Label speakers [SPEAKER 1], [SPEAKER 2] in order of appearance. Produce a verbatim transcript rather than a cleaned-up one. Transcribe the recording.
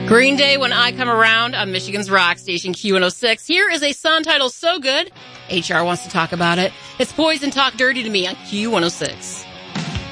[SPEAKER 1] Green Day, When I Come Around on Michigan's Rock Station Q one oh six. Here is a song titled So Good, H R wants to talk about it. It's Poison Talk Dirty to Me on Q one oh six.